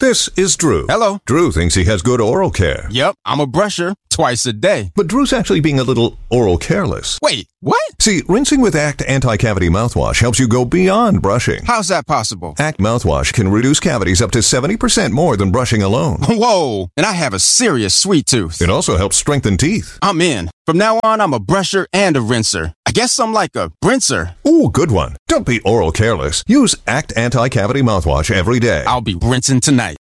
This is Drew. Hello. Drew thinks he has good oral care. Yep, I'm a brusher twice a day. But Drew's actually being a little oral careless. Wait, what? See, rinsing with Act Anti-Cavity Mouthwash helps you go beyond brushing. How's that possible? Act Mouthwash can reduce cavities up to 70% more than brushing alone. Whoa, and I have a serious sweet tooth. It also helps strengthen teeth. I'm in. From now on, I'm a brusher and a rinser. I guess I'm like a rinser. Ooh, good one. Don't be oral careless. Use Act Anti-Cavity Mouthwash every day. I'll be rinsing tonight.